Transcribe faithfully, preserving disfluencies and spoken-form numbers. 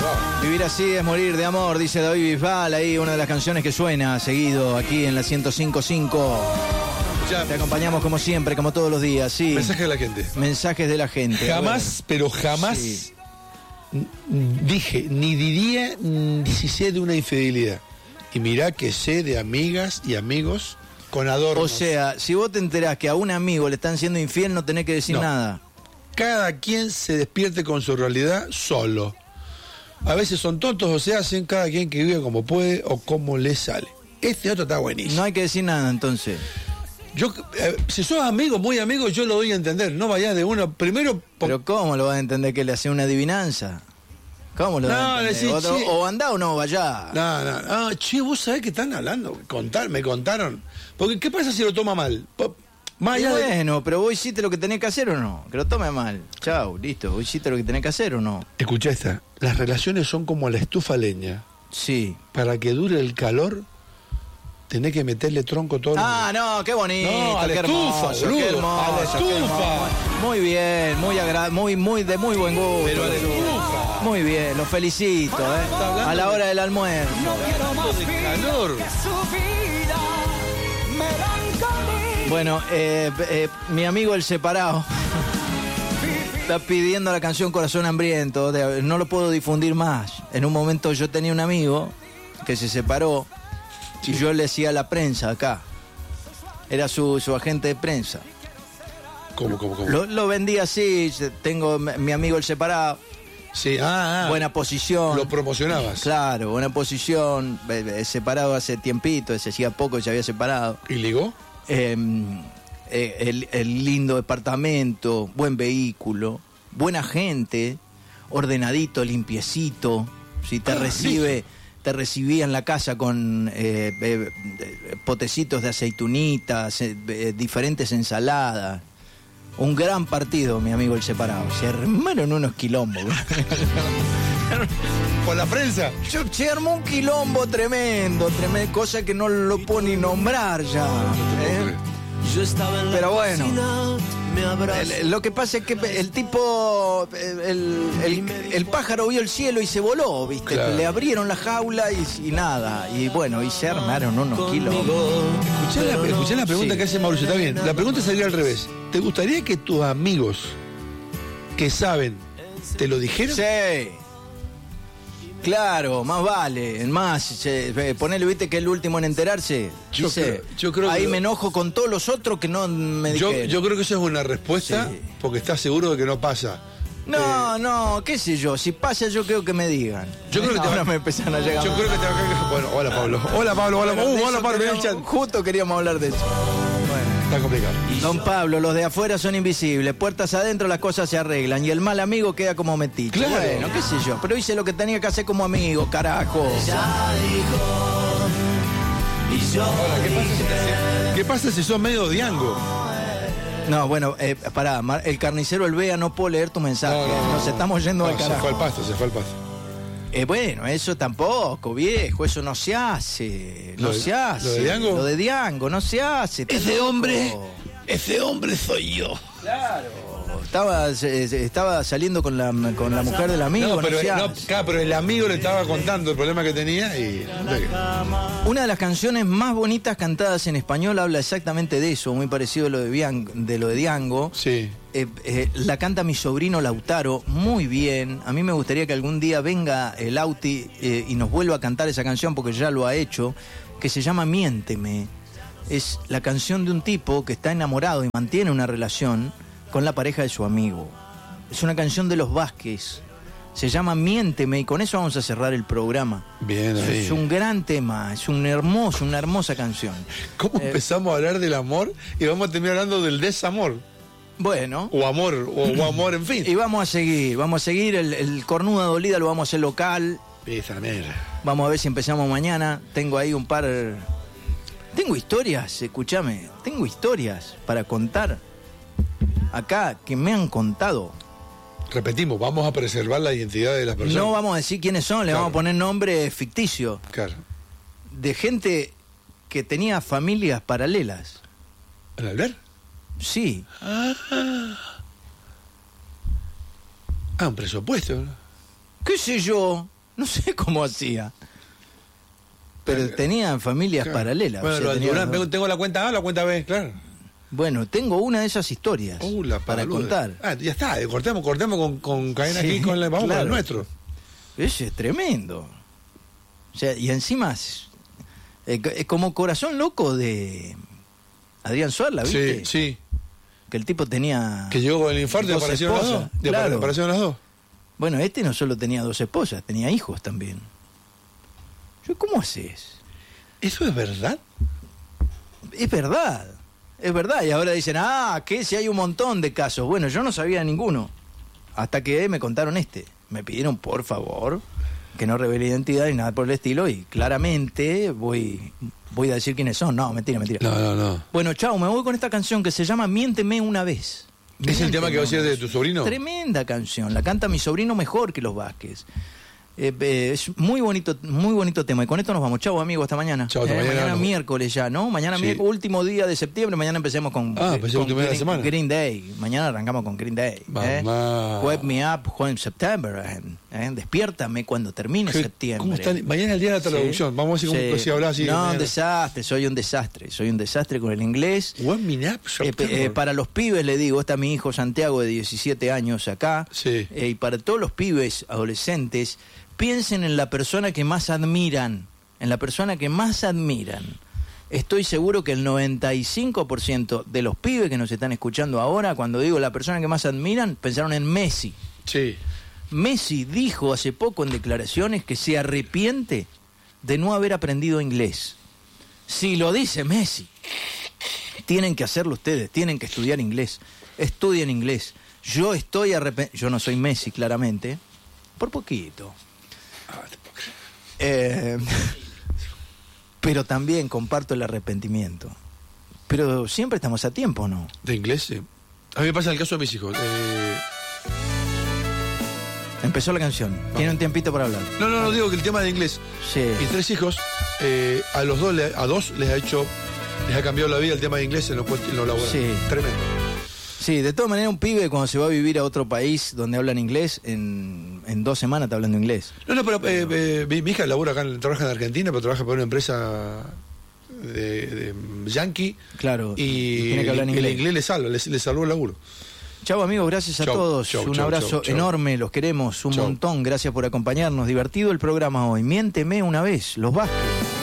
Vivir así es morir de amor, dice David Bisbal, ahí una de las canciones que suena seguido aquí en la ciento cinco punto cinco. Ya. Te acompañamos como siempre, como todos los días, sí. Mensaje de la gente. Mensajes de la gente. Jamás, bueno. pero jamás Sí. dije, ni diría ni si sé de una infidelidad. Y mirá que sé de amigas y amigos con adornos. O sea, si vos te enterás que a un amigo le están siendo infiel, no tenés que decir No. nada. Cada quien se despierte con su realidad solo. A veces son tontos o se hacen, cada quien que vive como puede o como le sale. Este otro está buenísimo. No hay que decir nada, entonces. Yo, eh, si sos amigo, muy amigo, yo lo doy a entender. No vayas de uno. Primero. po- Pero ¿cómo lo vas a entender que le hace una adivinanza? ¿Cómo lo vas No, a entender? decís, Otro- che. o andá o no vaya. No, no, no. Che, vos sabés que están hablando. Contar, me contaron. Porque, ¿qué pasa si lo toma mal? Po- Más Y allá de- bueno, pero vos hiciste lo que tenés que hacer o no. Que lo tome mal. Chau, listo. Vos hiciste lo que tenés que hacer o no. Escuchá esta. Las relaciones son como la estufa a leña. Sí. Para que dure el calor, tenés que meterle tronco todo el Ah, no, qué bonito. No, a la qué estufa, hermoso, boludo, qué hermoso, a la qué estufa. hermoso. Muy bien, muy agra muy, muy, de muy buen gusto. Pero a la estufa. Muy bien, los felicito, ¿eh? hablando A la de- hora del almuerzo. de calor. Bueno, eh, eh, mi amigo el separado está pidiendo la canción Corazón Hambriento. de- no lo puedo difundir más. En un momento yo tenía un amigo que se separó y yo le hacía la prensa acá. Era su, su agente de prensa. ¿Cómo, cómo, cómo? Lo, lo vendí así, tengo m- mi amigo el separado, Sí, ah, ah. buena posición. Lo promocionabas. Claro, buena posición, eh, eh, separado hace tiempito, se hacía poco, se había separado. ¿Y ligó? Eh, eh, el, el lindo departamento, buen vehículo, buena gente, ordenadito, limpiecito. Si te Ah, recibe, te recibía en la casa con eh, eh, eh, potecitos de aceitunitas, eh, eh, diferentes ensaladas. Un gran partido, mi amigo el separado. Se armaron unos quilombos. ¿Por la prensa? Yo, se armó un quilombo tremendo, tremendo, cosa que no lo puedo ni nombrar ya. ¿eh? Yo estaba en la Pero bueno. cocina, me abrazó. El- lo que pasa es que el tipo, el, el- el pájaro vio el cielo y se voló, ¿viste? Claro. Le abrieron la jaula y, y nada. Y bueno, y se armaron unos kilos. Escuchá la, escuchá la pregunta Sí. que hace Mauricio, está bien. La pregunta sería al revés. ¿Te gustaría que tus amigos que saben te lo dijeran? Sí. Claro, más vale, más, eh, ponele, viste que es el último en enterarse. Yo Dice, creo- yo creo ahí que- me enojo con todos los otros que no me Yo, dijeron. yo creo que eso es una respuesta Sí. porque estás seguro de que no pasa. No, no, qué sé yo, si pasa yo creo que me digan. Yo creo que te Ahora va- me empiezan a llegar. Yo creo que te va a caer. Bueno, hola Pablo. Hola Pablo, hola, Bueno, uh, de hola eso Pablo, ven al queríamos- chat. Justo queríamos hablar de eso. Está complicado. Don Pablo, los de afuera son invisibles, puertas adentro las cosas se arreglan y el mal amigo queda como metiche. Claro. Bueno, qué sé yo, pero hice lo que tenía que hacer como amigo, carajo. Ya dijo, y yo Ahora, ¿qué pasa si, dije, ¿qué pasa si sos medio diango? No, bueno, eh, pará, Mar- el carnicero el Bea no puedo leer tu mensaje, nos estamos yendo No, al se carajo. fue al pasto, se fue al pasto. Eh, bueno, eso tampoco, viejo, eso no se hace, no ¿Lo de- se hace. lo de Diango? Lo de Diango, no se hace. está Ese loco. hombre, ese hombre soy yo. Claro. Estaba, eh, estaba saliendo con la, con la mujer del amigo, No, no pero, se no, hace. claro, pero el amigo le estaba contando el problema que tenía y. Una de las canciones más bonitas cantadas en español habla exactamente de eso, muy parecido a lo de, Bian- de, lo de Diango. Sí. Eh, eh, la canta mi sobrino Lautaro muy bien. A mí me gustaría que algún día venga el Lauti eh, y nos vuelva a cantar esa canción porque ya lo ha hecho, que se llama Miénteme. Es la canción de un tipo que está enamorado y mantiene una relación con la pareja de su amigo. Es una canción de los Vázquez. Se llama Miénteme y con eso vamos a cerrar el programa. Bien ahí. Es un gran tema, es un hermoso, una hermosa canción. ¿Cómo empezamos a hablar del amor y vamos a terminar hablando del desamor? Bueno, O amor, o, o amor, en fin. y vamos a seguir, vamos a seguir. El, el Cornuda Dolida lo vamos a hacer local. Esa mierda. Vamos a ver si empezamos mañana. Tengo ahí un par. Tengo historias, escúchame. Tengo historias para contar acá que me han contado. Repetimos, vamos a preservar la identidad de las personas. No vamos a decir quiénes son, le Claro. vamos a poner nombre ficticio. Claro. De gente que tenía familias paralelas. ¿El Albert? Sí. Ah, un presupuesto. ¿no? ¿Qué sé yo? No sé cómo hacía. Pero Eh, tenía familias claro. paralelas. Bueno, o sea, lo de tenía- Durán, tengo- tengo la cuenta A, la cuenta B, claro. Bueno, tengo una de esas historias Uh, la para paluda. contar. Ah, ya está, eh, cortemos, cortemos con, con cadena Sí, aquí, con la, vamos claro. con el nuestro. Ese es tremendo. O sea, y encima es, eh, es como Corazón Loco de Adrián Suárez, ¿viste? Sí, sí. Que el tipo tenía... Que llegó con el infarto y dos aparecieron las dos. esposas, Y claro. aparecieron las dos. Bueno, este no solo tenía dos esposas, tenía hijos también. Yo, ¿cómo haces? ¿Eso es verdad? Es verdad, es verdad. Y ahora dicen, ah, que si hay un montón de casos. Bueno, yo no sabía ninguno. Hasta que me contaron este. Me pidieron, por favor, que no revele identidad y nada por el estilo. Y claramente voy, voy a decir quiénes son. No, mentira, mentira. No, no, no. Bueno, chao, me voy con esta canción que se llama Miénteme una vez. ¿Es el tema que va a ser de tu sobrino? Tremenda canción, la canta mi sobrino mejor que los Vázquez. Eh, eh, es muy bonito, muy bonito tema. Y con esto nos vamos. Chau, amigos, hasta mañana. Chau, hasta Eh, mañana. mañana miércoles ya, ¿no? Mañana Sí. miércoles, último día de septiembre. Mañana empecemos con, Ah, eh, pensé con último día de la Green, semana. Green Day. Mañana arrancamos con Green Day. ¿eh? Mamá. Wake me up when September. eh, eh, Despiértame cuando termine ¿Qué- septiembre. ¿Cómo está? Mañana es el día de la traducción. Sí. Vamos a ver si, cómo- Sí. si hablas así. No, un mañana. desastre. Soy un desastre. Soy un desastre con el inglés. One minute, Eh, pe- eh, para los pibes le digo, está mi hijo Santiago de diecisiete años acá, Sí. eh, y para todos los pibes adolescentes, piensen en la persona que más admiran, en la persona que más admiran. Estoy seguro que el noventa y cinco por ciento de los pibes que nos están escuchando ahora, cuando digo la persona que más admiran, pensaron en Messi. Sí. Messi dijo hace poco en declaraciones que se arrepiente de no haber aprendido inglés. Si lo dice Messi, tienen que hacerlo ustedes, tienen que estudiar inglés. Estudien inglés. Yo estoy arrepentido, yo no soy Messi claramente, por poquito. Eh, pero también comparto el arrepentimiento. Pero siempre estamos a tiempo, ¿no? De inglés, sí. A mí me pasa en el caso de mis hijos. Eh, Empezó la canción. Tiene un tiempito para hablar. No, no, no, digo que el tema de inglés. Sí. Mis tres hijos, eh, a los dos, le- a dos les ha hecho, les ha cambiado la vida el tema de inglés en lo, puest- en lo laboral. Sí. Tremendo. Sí, de todas maneras, un pibe cuando se va a vivir a otro país donde hablan inglés, en, en dos semanas está hablando inglés. No, no, pero eh, eh, mi, mi hija labura acá, en- trabaja en Argentina, pero trabaja para una empresa de, de yankee. Claro, Y tiene que hablar en el, inglés. el inglés le salva, le, le salvó el laburo. Chau, amigos, gracias a Chau, todos. chau, un chau, abrazo chau, chau. enorme, los queremos un Chau. montón. Gracias por acompañarnos. Divertido el programa hoy. Miénteme una vez, los Vázquez.